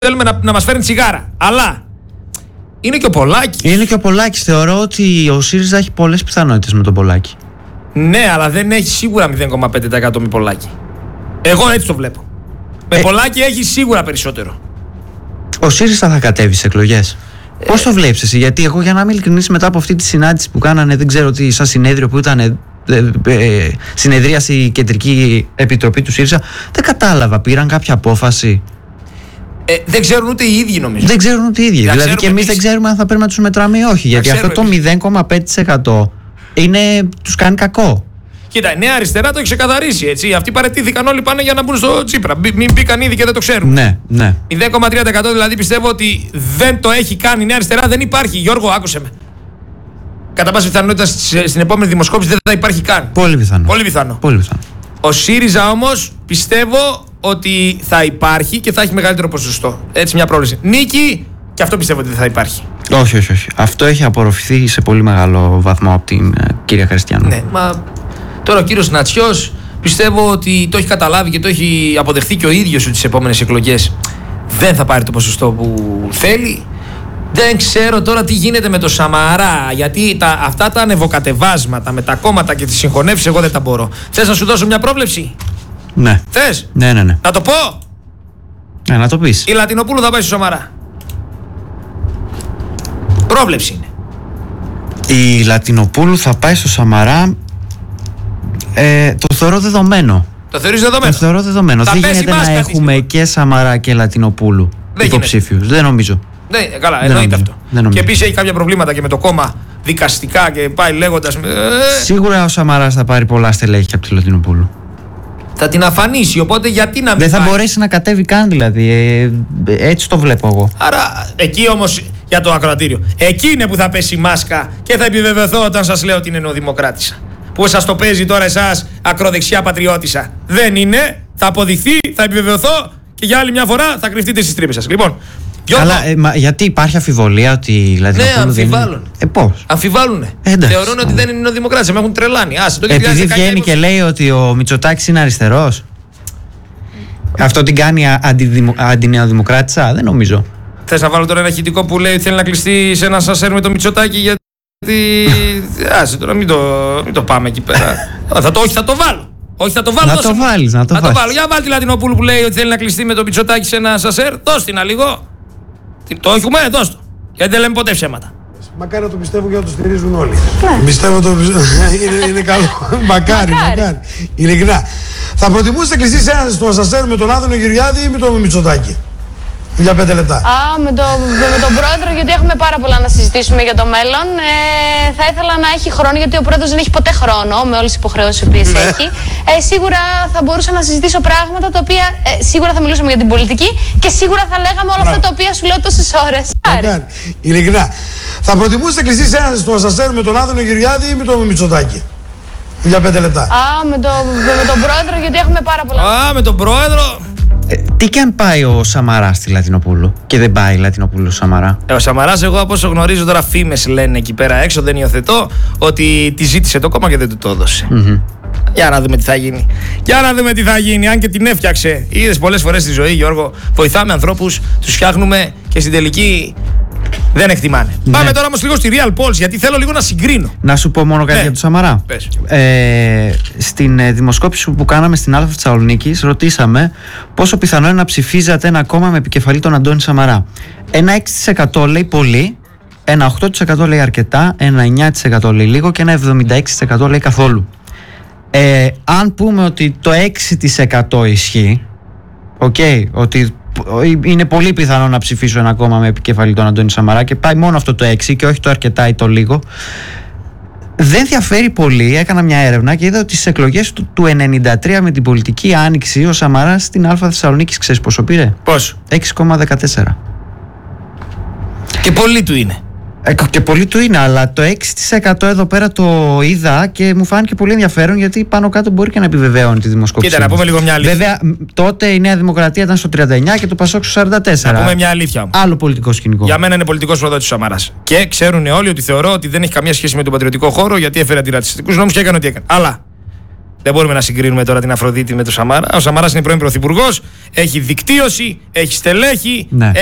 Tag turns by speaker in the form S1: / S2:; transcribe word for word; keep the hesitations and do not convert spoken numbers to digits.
S1: θέλουμε να, να μας φέρνει τσιγάρα. Αλλά είναι και ο Πολάκης.
S2: Είναι και ο Πολάκης. Θεωρώ ότι ο ΣΥΡΙΖΑ έχει πολλές πιθανότητες με τον Πολάκη.
S1: Ναι, αλλά δεν έχει σίγουρα μηδέν κόμμα πέντε τοις εκατό με Πολάκη. Εγώ έτσι το βλέπω. Με ε... Πολάκη έχει σίγουρα περισσότερο.
S2: Ο ΣΥΡΙΖΑ θα κατέβει σε εκλογές. Ε... Πώς το βλέπεις εσύ? Γιατί εγώ, για να είμαι ειλικρινής, μετά από αυτή τη συνάντηση που κάνανε, δεν ξέρω τι, σαν συνέδριο που ήταν, ε, ε, συνεδρίαση η Κεντρική Επιτροπή του ΣΥΡΙΖΑ, δεν κατάλαβα. Πήραν κάποια απόφαση?
S1: Ε, δεν ξέρουν ούτε οι ίδιοι, νομίζω.
S2: Δεν ξέρουν ούτε οι ίδιοι.
S1: Δεν
S2: δηλαδή και εμείς δεν ξέρουμε αν θα πρέπει να τους μετράμε ή όχι. Γιατί αυτό το μηδέν κόμμα πέντε τοις εκατό είναι, τους κάνει κακό.
S1: Κοίτα, η Νέα Αριστερά το έχει ξεκαθαρίσει, έτσι. Αυτοί παραιτήθηκαν, όλοι πάνε για να μπουν στο Τσίπρα. Μην μπήκαν ήδη και δεν το ξέρουν.
S2: Ναι, ναι.
S1: μηδέν κόμμα τρία τοις εκατό δηλαδή πιστεύω ότι δεν το έχει κάνει η Νέα Αριστερά, δεν υπάρχει. Γιώργο, άκουσε με. Κατά πάσα πιθανότητα στην επόμενη δημοσκόπηση δεν θα υπάρχει καν.
S2: Πολύ πιθανό.
S1: Πολύ πιθανό.
S2: Πολύ πιθανό.
S1: Ο ΣΥΡΙΖΑ όμως πιστεύω ότι θα υπάρχει και θα έχει μεγαλύτερο ποσοστό. Έτσι, μια πρόβλεψη. Νίκη, και αυτό πιστεύω ότι δεν θα υπάρχει.
S2: Όχι, όχι, όχι. Αυτό έχει απορροφηθεί σε πολύ μεγάλο βαθμό από την uh, κυρία Χριστιανού.
S1: Ναι, μα τώρα ο κύριος Νατσιός πιστεύω ότι το έχει καταλάβει και το έχει αποδεχθεί και ο ίδιος ότι στις επόμενες εκλογές δεν θα πάρει το ποσοστό που θέλει. Δεν ξέρω τώρα τι γίνεται με το Σαμαρά, γιατί τα, αυτά τα ανεβοκατεβάσματα με τα κόμματα και τις συγχωνεύσεις εγώ δεν τα μπορώ. Θες να σου δώσω μια πρόβλεψη?
S2: Ναι.
S1: Θες?
S2: Ναι, ναι, ναι.
S1: Να το πω?
S2: Ναι, να το πεις.
S1: Η Λατινοπούλου θα πάει στο Σαμαρά. Πρόβλεψη είναι.
S2: Η Λατινοπούλου θα πάει στο Σαμαρά. Ε, το θεωρώ δεδομένο.
S1: Το θεωρείς δεδομένο?
S2: Το θεωρώ δεδομένο.
S1: Θα
S2: δεν γίνεται να έχουμε και Σαμαρά και Λατινοπούλου υποψήφιους. Δεν νομίζω.
S1: Ναι, καλά, δεν εννοείται αυτό. Και επίσης έχει κάποια προβλήματα και με το κόμμα δικαστικά και πάει λέγοντας.
S2: Σίγουρα ο Σαμαράς θα πάρει πολλά στελέχη από τη Λατινοπούλου.
S1: Θα την αφανίσει, οπότε γιατί να μην.
S2: Δεν θα
S1: πάει.
S2: μπορέσει να κατέβει καν, δηλαδή. Ε, έτσι το βλέπω εγώ.
S1: Άρα, εκεί όμως για το ακροατήριο. Εκεί είναι που θα πέσει η μάσκα και θα επιβεβαιωθώ όταν σας λέω ότι είναι νεοδημοκράτησα. Που σας το παίζει τώρα εσάς ακροδεξιά πατριώτησα. Δεν είναι, θα αποδειχθεί, θα επιβεβαιωθώ και για άλλη μια φορά θα κρυφτείτε στις τρύπες σας. Λοιπόν.
S2: Καλά, ε, μα, γιατί υπάρχει αμφιβολία ότι η Λατινοπούλου.
S1: Ναι, αμφιβάλλουν.
S2: Είναι... Ε, πώς?
S1: Αμφιβάλλουνε.
S2: Εντάξει,
S1: θεωρούν ότι δεν είναι νεοδημοκράτες. Με έχουν τρελάνει. Άσε, το
S2: επειδή βγαίνει και λέει ότι ο Μητσοτάκης είναι αριστερός. Αυτό την κάνει αντιδημο... αντινεοδημοκράτησα, δεν νομίζω.
S1: Θες να βάλω τώρα ένα ηχητικό που λέει ότι θέλει να κλειστεί σε ένα σασέρ με το Μητσοτάκη γιατί. Άσε τώρα, μην το, μην το πάμε εκεί πέρα. θα το, όχι, θα το βάλω. Όχι, θα το βάλω.
S2: Να το βάλεις, να το βάλεις.
S1: το βάλω. Για βάλει τη Λατινοπούλου που λέει ότι θέλει να κλειστεί με το Μητσοτάκη σε ένα σασέρ. Δώσ' την λίγο. Το έχουμε, δώσ' το. Γιατί δεν λέμε ποτέ ψέματα.
S3: Μακάρι να το πιστεύω και να το στηρίζουν όλοι. Ναι. Πιστεύω το είναι, είναι καλό. μακάρι, μακάρι. Ειλικρινά. Θα προτιμούσατε κλειστεί σε ένα στο σασέρ με τον Άδωνο Γεωργιάδη ή με τον Μητσοτάκη? Για πέντε λεπτά.
S4: Α, με, το, με τον πρόεδρο, γιατί έχουμε πάρα πολλά να συζητήσουμε για το μέλλον. Ε, θα ήθελα να έχει χρόνο, γιατί ο πρόεδρος δεν έχει ποτέ χρόνο με όλες τις υποχρεώσεις που έχει. Ε, σίγουρα θα μπορούσα να συζητήσω πράγματα τα οποία ε, σίγουρα θα μιλούσαμε για την πολιτική και σίγουρα θα λέγαμε όλα αυτά τα οποία σου λέω τόσες ώρες.
S3: Μακάρι. Ειλικρινά. Θα προτιμούσατε κλειστεί σε ένα στο σασέρ με τον Άδωνο Γεωργιάδη ή με τον Μητσοτάκη? Για πέντε λεπτά.
S4: Α, με, το, με τον πρόεδρο, γιατί έχουμε πάρα πολλά.
S1: Α, με τον πρόεδρο.
S2: Ε, τι και αν πάει ο Σαμαράς στη Λατινοπούλου και δεν πάει η Λατινοπούλου στο Σαμαρά?
S1: Ε, ο Σαμαράς, εγώ από όσο γνωρίζω τώρα, φήμες λένε εκεί πέρα έξω, δεν υιοθετώ, ότι τη ζήτησε το κόμμα και δεν του το έδωσε. Mm-hmm. Για να δούμε τι θα γίνει. Για να δούμε τι θα γίνει. Αν και την έφτιαξε. Είδες πολλές φορές στη ζωή, Γιώργο, βοηθάμε ανθρώπους, τους φτιάχνουμε και στην τελική δεν εκτιμάνε. Ναι. Πάμε τώρα όμως λίγο στη Real Polls, γιατί θέλω λίγο να συγκρίνω.
S2: Να σου πω μόνο κάτι ναι. για τον Σαμαρά. Ε, στην ε, δημοσκόπηση που κάναμε στην Α Θεσσαλονίκης, ρωτήσαμε πόσο πιθανό είναι να ψηφίζατε ένα κόμμα με επικεφαλή τον Αντώνη Σαμαρά. Ένα έξι τοις εκατό λέει πολύ, ένα οκτώ τοις εκατό λέει αρκετά, ένα εννιά τοις εκατό λέει λίγο και ένα εβδομήντα έξι τοις εκατό λέει καθόλου. Ε, αν πούμε ότι το έξι τοις εκατό ισχύει, okay, ότι είναι πολύ πιθανό να ψηφίσω ένα κόμμα με επικεφαλή τον Αντώνη Σαμαρά και πάει μόνο αυτό το έξι και όχι το αρκετά ή το λίγο, δεν διαφέρει πολύ. Έκανα μια έρευνα και είδα ότι στις εκλογές του, του ενενήντα τρία με την πολιτική άνοιξη ο Σαμαράς στην Α Θεσσαλονίκης ξέρεις πόσο πήρε?
S1: Πόσο?
S2: έξι κόμμα δεκατέσσερα.
S1: Και πολύ του είναι.
S2: Ε, και πολύ του είναι, αλλά το έξι τοις εκατό εδώ πέρα το είδα και μου φάνηκε πολύ ενδιαφέρον, γιατί πάνω κάτω μπορεί και να επιβεβαίωνει τη δημοσκόπηση.
S1: Κοίτα, να πούμε λίγο μια αλήθεια.
S2: Βέβαια, τότε η Νέα Δημοκρατία ήταν στο τριάντα εννιά και το Πασόκ στο σαράντα τέσσερα.
S1: Να πούμε μια αλήθεια.
S2: Άλλο πολιτικό σκηνικό.
S1: Για μένα είναι πολιτικός προδότης ο Σαμαράς. Και ξέρουν όλοι ότι θεωρώ ότι δεν έχει καμία σχέση με τον πατριωτικό χώρο, γιατί έφερε αντιρατσιστικούς νόμους και έκανε ό,τι έκανε. Αλλά Δεν μπορούμε να συγκρίνουμε τώρα την Αφροδίτη με τον Σαμαρά. Ο Σαμαράς είναι πρώην πρωθυπουργός, έχει δικτύωση, έχει στελέχη.
S2: Ναι.